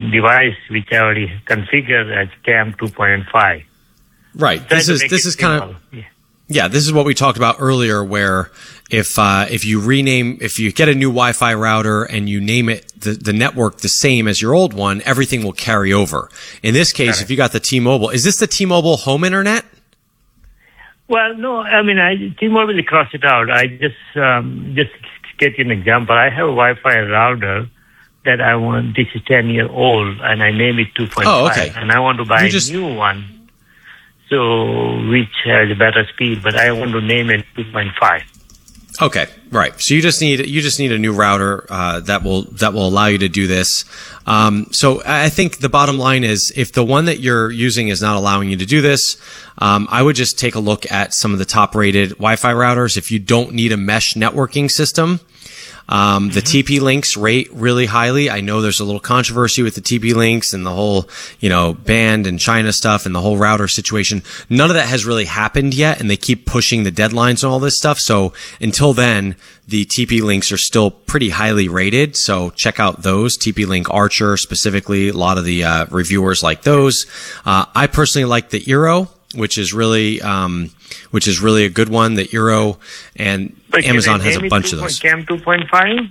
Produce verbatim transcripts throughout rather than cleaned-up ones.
device which I already configured as CAM two point five. Right. This is this is kind of yeah. yeah. This is what we talked about earlier, where if uh, if you rename, if you get a new Wi-Fi router and you name it the, the network the same as your old one, everything will carry over. In this case, Correct. If you got the T-Mobile, is this the T-Mobile home internet? Well, no. I mean, I T-Mobile really crossed it out. I just um, just get you an example. I have a Wi-Fi router that I want. This is ten year old, and I name it two point five. Oh, okay. And I want to buy you just, a new one, so which has a better speed. But I want to name it two point five. Okay, right. So you just need you just need a new router uh, that will that will allow you to do this. Um, so I think the bottom line is, if the one that you're using is not allowing you to do this, um, I would just take a look at some of the top-rated Wi-Fi routers. If you don't need a mesh networking system, Um, the T P Links rate really highly. I know there's a little controversy with the T P Links and the whole, you know, band and China stuff and the whole router situation. None of that has really happened yet, and they keep pushing the deadlines and all this stuff. So until then, the T P Links are still pretty highly rated. So check out those. T P Link Archer specifically. A lot of the uh, reviewers like those. Uh, I personally like the Eero, which is really, um, which is really a good one. The Eero, and but Amazon has a bunch of those. CAM two point five?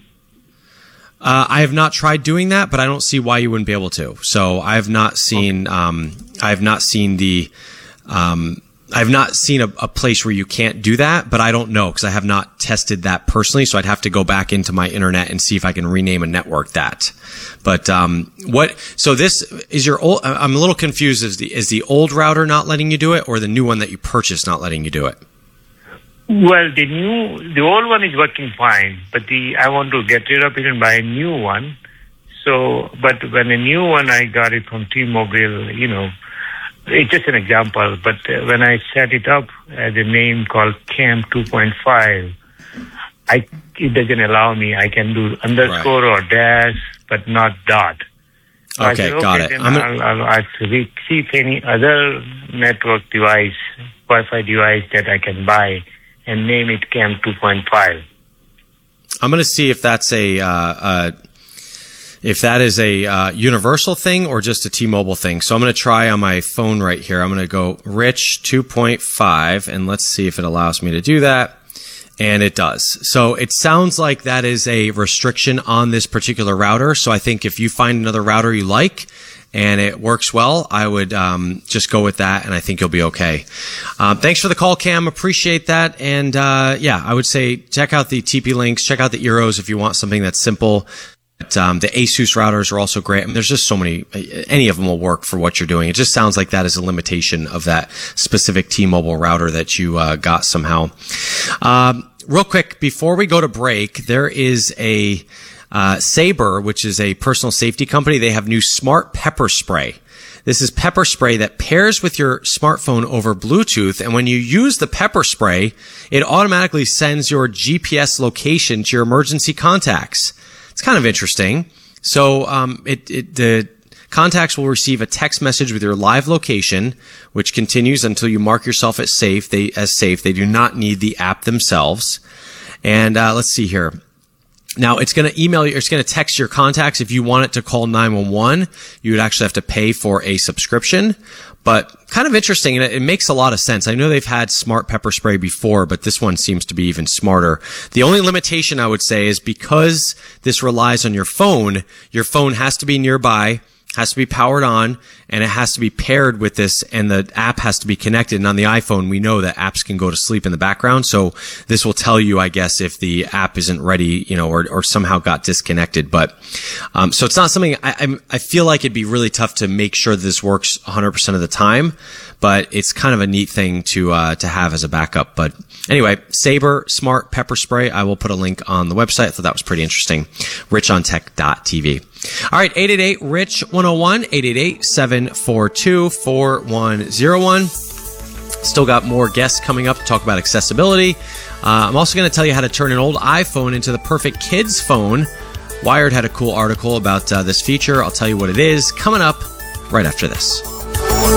Uh, I have not tried doing that, but I don't see why you wouldn't be able to. So I have not seen, okay. um, I have not seen the, um, I have not seen a, a place where you can't do that, but I don't know because I have not tested that personally. So I'd have to go back into my internet and see if I can rename a network that. But um, what? So this is your old. I'm a little confused. Is the is the old router not letting you do it, or the new one that you purchased not letting you do it? Well, the new, the old one is working fine, but the I want to get rid of it and buy a new one. So, but when a new one, I got it from T-Mobile. You know, it's just an example. But uh, when I set it up as a name called CAM two point five, I it doesn't allow me. I can do underscore right. or dash, but not dot. So okay, said, okay, got it. I'm I'll, I'll, I'll see if any other network device, Wi-Fi device that I can buy, and name it CAM two point five. I'm going to see if that's a, uh, uh, if that is a uh, universal thing or just a T-Mobile thing. So I'm going to try on my phone right here. I'm going to go Rich two point five, and let's see if it allows me to do that. And it does. So it sounds like that is a restriction on this particular router. So I think if you find another router you like and it works well, I would um, just go with that, and I think you'll be okay. Um, thanks for the call, Cam. Appreciate that. And uh, yeah, I would say check out the T P Links, check out the Eeros if you want something that's simple. But, um, the ASUS routers are also great. I mean, there's just so many, any of them will work for what you're doing. It just sounds like that is a limitation of that specific T-Mobile router that you uh, got somehow. Um, real quick, before we go to break, there is a uh, Sabre, which is a personal safety company. They have new smart pepper spray. This is pepper spray that pairs with your smartphone over Bluetooth, and when you use the pepper spray, it automatically sends your G P S location to your emergency contacts. It's kind of interesting. So um, it, it the contacts will receive a text message with your live location, which continues until you mark yourself as safe. They as safe. They do not need the app themselves. And uh, let's see here. Now, it's going to email you, it's going to text your contacts. If you want it to call nine one one, you would actually have to pay for a subscription. But kind of interesting, and it, it makes a lot of sense. I know they've had smart pepper spray before, but this one seems to be even smarter. The only limitation I would say is because this relies on your phone, your phone has to be nearby, has to be powered on, and it has to be paired with this, and the app has to be connected. And on the iPhone, we know that apps can go to sleep in the background. So this will tell you, I guess, if the app isn't ready, you know, or, or somehow got disconnected. But, um, so it's not something I, I'm, I feel like it'd be really tough to make sure this works one hundred percent of the time, but it's kind of a neat thing to, uh, to have as a backup. But anyway, Sabre Smart Pepper Spray. I will put a link on the website. I thought that was pretty interesting. rich on tech dot t v. All right, eight eight eight, R I C H one oh one, eight eight eight, seven four two, four one zero one. Still got more guests coming up to talk about accessibility. Uh, I'm also going to tell you how to turn an old iPhone into the perfect kid's phone. Wired had a cool article about uh, this feature. I'll tell you what it is coming up right after this.